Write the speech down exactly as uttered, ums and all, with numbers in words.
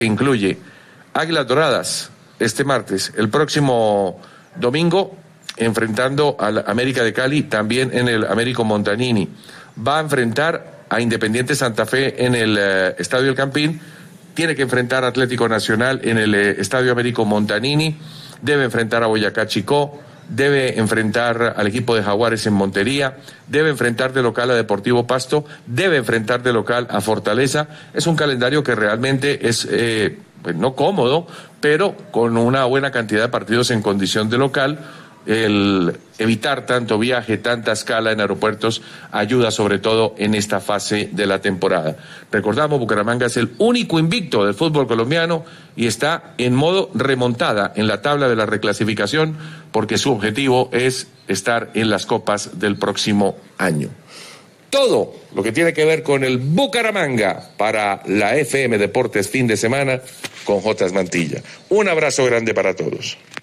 incluye Águilas Doradas este martes, el próximo domingo enfrentando al América de Cali, también en el Américo Montanini. Va a enfrentar a Independiente Santa Fe en el eh, Estadio El Campín, tiene que enfrentar a Atlético Nacional en el eh, Estadio Américo Montanini, debe enfrentar a Boyacá Chicó, debe enfrentar al equipo de Jaguares en Montería, debe enfrentar de local a Deportivo Pasto, debe enfrentar de local a Fortaleza. Es un calendario que realmente es eh, pues no cómodo, pero con una buena cantidad de partidos en condición de local. El evitar tanto viaje, tanta escala en aeropuertos ayuda sobre todo en esta fase de la temporada. Recordamos, Bucaramanga es el único invicto del fútbol colombiano y está en modo remontada en la tabla de la reclasificación porque su objetivo es estar en las copas del próximo año. Todo lo que tiene que ver con el Bucaramanga para la F M Deportes fin de semana con Jotas Mantilla. Un abrazo grande para todos.